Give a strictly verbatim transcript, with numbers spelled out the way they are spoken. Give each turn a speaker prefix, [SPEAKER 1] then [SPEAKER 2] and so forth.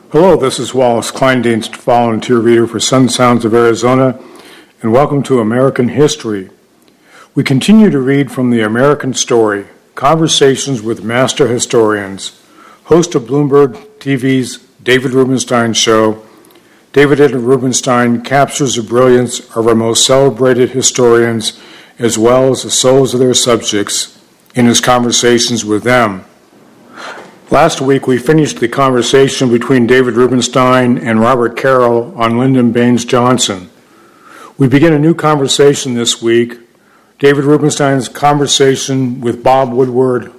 [SPEAKER 1] Hello, this is Wallace Kleindienst, volunteer reader for Sun Sounds of Arizona, and welcome to American History. We continue to read from the American Story, Conversations with Master Historians. Host of Bloomberg T V's David Rubenstein Show, David Edward Rubenstein captures the brilliance of our most celebrated historians as well as the souls of their subjects in his conversations with them. Last week, we finished the conversation between David Rubenstein and Robert Carroll on Lyndon Baines Johnson. We begin a new conversation this week, David Rubenstein's conversation with Bob Woodward